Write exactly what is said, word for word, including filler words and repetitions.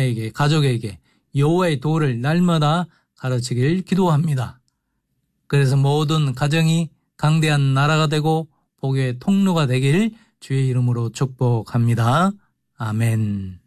자녀에게, 가족에게 여호와의 도를 날마다 가르치길 기도합니다. 그래서 모든 가정이 강대한 나라가 되고 복의 통로가 되길 주의 이름으로 축복합니다. 아멘.